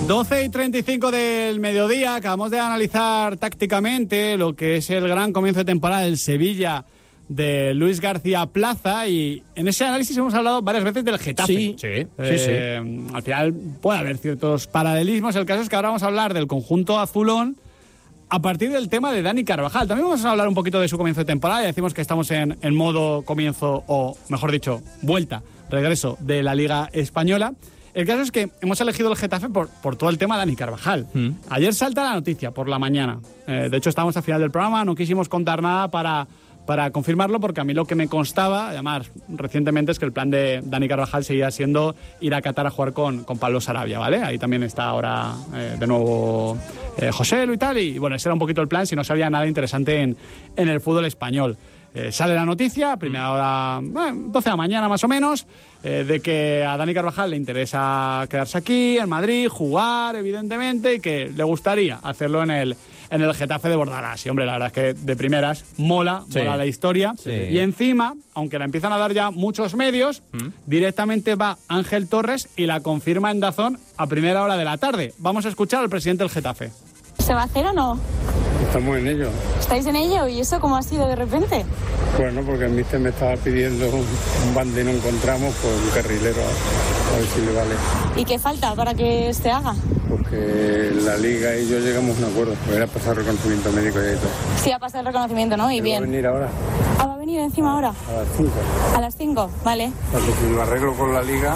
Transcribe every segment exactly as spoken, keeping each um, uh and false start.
doce y treinta y cinco del mediodía, acabamos de analizar tácticamente lo que es el gran comienzo de temporada del Sevilla de Luis García Plaza, y en ese análisis hemos hablado varias veces del Getafe. Sí, sí, eh, sí, sí. Al final puede haber ciertos paralelismos. El caso es que ahora vamos a hablar del conjunto azulón a partir del tema de Dani Carvajal. También vamos a hablar un poquito de su comienzo de temporada. Ya decimos que estamos en, en modo comienzo, o mejor dicho, vuelta, regreso de la Liga Española. El caso es que hemos elegido el Getafe por, por todo el tema de Dani Carvajal. Mm. Ayer salta la noticia por la mañana. Eh, de hecho, estábamos al final del programa, no quisimos contar nada para, para confirmarlo, porque a mí lo que me constaba, además, recientemente, es que el plan de Dani Carvajal seguía siendo ir a Qatar a jugar con, con Pablo Sarabia, ¿vale? Ahí también está ahora eh, de nuevo eh, Joselu y tal, y bueno, ese era un poquito el plan, si no se había nada interesante en, en el fútbol español. Eh, sale la noticia, primera hora, bueno, doce de la mañana más o menos, eh, de que a Dani Carvajal le interesa quedarse aquí, en Madrid, jugar, evidentemente, y que le gustaría hacerlo en el, en el Getafe de Bordalás. Y, hombre, la verdad es que de primeras mola, sí. mola la historia. Sí. Y encima, aunque la empiezan a dar ya muchos medios, ¿Mm? directamente va Ángel Torres y la confirma en Dazón a primera hora de la tarde. Vamos a escuchar al presidente del Getafe. ¿Se va a hacer o no? Estamos en ello. ¿Estáis en ello? ¿Y eso cómo ha sido de repente? Bueno, porque el míster me estaba pidiendo un, un bande y no encontramos, pues un carrilero, a, a ver si le vale. ¿Y qué falta para que se haga? Porque la Liga y yo llegamos a un acuerdo. Pues era pasar reconocimiento médico y todo. Sí, ha pasado el reconocimiento, ¿no? Y ¿Pero bien. ¿Va a venir ahora? Ah, ¿va a venir encima ahora? A las cinco. A las cinco, vale. Porque si lo arreglo con la Liga,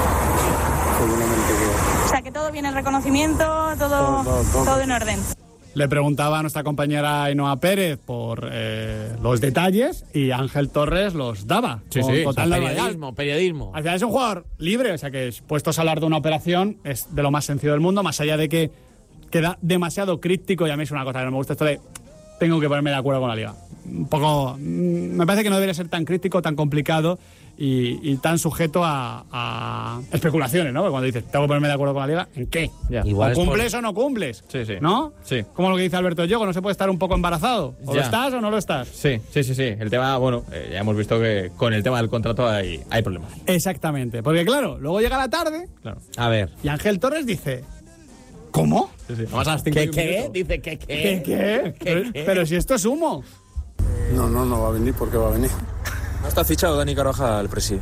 seguramente que... O sea, que todo viene el reconocimiento, todo, todo, todo, todo. todo en orden. Le preguntaba a nuestra compañera Ainhoa Pérez por eh, los detalles y Ángel Torres los daba. Sí, sí, total, o sea, periodismo, periodismo. Al final es un jugador libre, o sea que puestos a hablar de una operación es de lo más sencillo del mundo, más allá de que queda demasiado críptico, y a mí es una cosa que no me gusta esto de tengo que ponerme de acuerdo con la Liga. Un poco, me parece que no debería ser tan crítico, tan complicado y, y tan sujeto a, a especulaciones, ¿no? Porque cuando dices, tengo que ponerme de acuerdo con la Liga, ¿en qué? Ya. Igual o cumples por... o no cumples, sí, sí. ¿no? Sí. Como lo que dice Alberto Yogo, no se puede estar un poco embarazado. O ya. lo estás o no lo estás. Sí, sí, sí, sí. El tema, bueno, eh, ya hemos visto que con el tema del contrato hay, hay problemas. Exactamente. Porque claro, luego llega la tarde, claro. A ver. y Ángel Torres dice... ¿Cómo? Sí, sí. Vamos a las cinco ¿Qué qué? Dice que qué. ¿Qué qué? ¿Qué, pero, qué? pero si esto es humo. No, no, no va a venir porque va a venir. No está fichado Dani Carvajal, presi.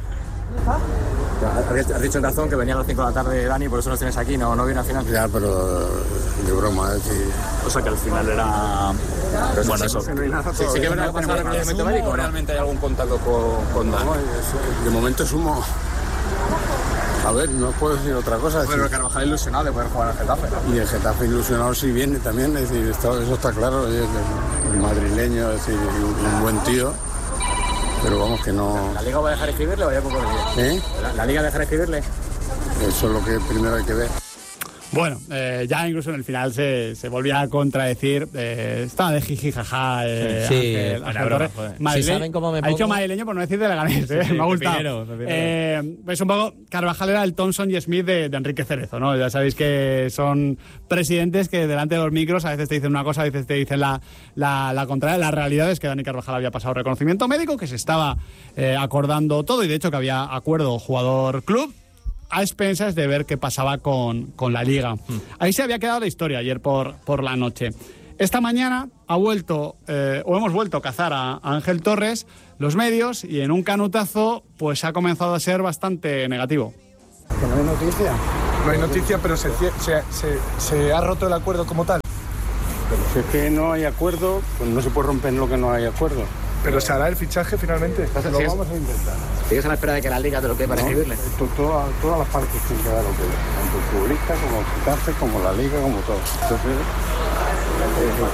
Has dicho en razón que venía a las cinco de la tarde Dani, por eso nos tienes aquí, no, no viene al final. Ya, pero de broma, es decir... O sea que al final era... Pero bueno, eso. No hay nada, sí, sí que verdad que pasa el reconocimiento médico, ¿o realmente hay algún contacto con, con Dani? No, es, de momento es humo. A ver, no puedo decir otra cosa. Pero decir, Carvajal ilusionado de poder jugar al Getafe. Y el Getafe ilusionado sí viene también, es decir, esto, eso está claro. Es el madrileño, es decir, un, un buen tío. Pero vamos que no... ¿La Liga va a dejar escribirle o ya poco de ¿Eh? ¿La, ¿La Liga dejará escribirle? Eso es lo que primero hay que ver. Bueno, eh, ya incluso en el final se, se volvía a contradecir. Eh, estaba de jiji jaja. Eh, sí, Ángel, buena Ángel broma, Torres. Madrile- si saben cómo me pongo... Ha dicho madrileño por no decir de Leganés, eh, sí, me ha gustado. pepinero, pepinero. Eh, es un poco, Carvajal era el Thompson y Smith de, de Enrique Cerezo, ¿no? Ya sabéis que son presidentes que delante de los micros a veces te dicen una cosa, a veces te dicen la, la, la contraria. La realidad es que Dani Carvajal había pasado reconocimiento médico, que se estaba eh, acordando todo, y de hecho que había acuerdo jugador-club, a expensas de ver qué pasaba con, con la Liga. Mm. Ahí se había quedado la historia ayer por, por la noche. Esta mañana ha vuelto, eh, o hemos vuelto a cazar a, a Ángel Torres los medios, y en un canutazo pues ha comenzado a ser bastante negativo. ¿Que no hay noticia? No hay noticia, pero se, se, se, se ha roto el acuerdo como tal. Pero si es que no hay acuerdo, pues no se puede romper en lo que no hay acuerdo. ¿Pero se hará el fichaje finalmente? Lo vamos a intentar. ¿Sigues a la espera de que la Liga te lo quede para no, escribirle? Esto, toda, todas las partes tienen que dar lo que tanto el futbolista como el Getafe, como la Liga, como todo. Entonces, eh,